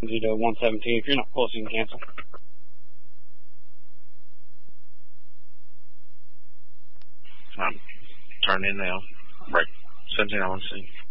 to 117. If you're not close, you can cancel. I'm turning in now. Right. 17, I want to see.